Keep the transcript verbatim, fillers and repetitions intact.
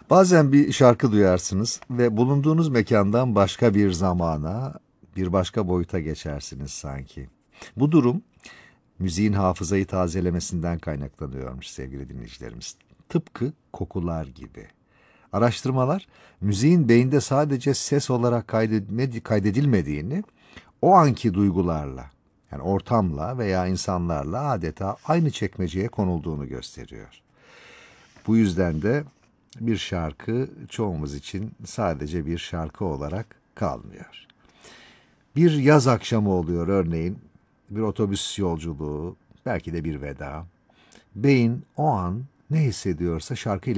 Bazen bir şarkı duyarsınız ve bulunduğunuz mekandan başka bir zamana, bir başka boyuta geçersiniz sanki. Bu durum müziğin hafızayı tazelemesinden kaynaklanıyormuş sevgili dinleyicilerimiz. Tıpkı kokular gibi. Araştırmalar müziğin beyinde sadece ses olarak kaydedilmedi- kaydedilmediğini, o anki duygularla, yani ortamla veya insanlarla adeta aynı çekmeceye konulduğunu gösteriyor. Bu yüzden de bir şarkı çoğumuz için sadece bir şarkı olarak kalmıyor. Bir yaz akşamı oluyor örneğin, bir otobüs yolculuğu, belki de bir veda. Beyin o an ne hissediyorsa şarkıyla